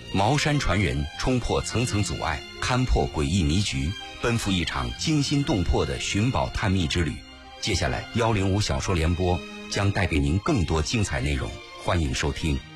茅山传人冲破层层阻碍，勘破诡异迷局，奔赴一场惊心动魄的寻宝探秘之旅。接下来105小说联播将带给您更多精彩内容，欢迎收听。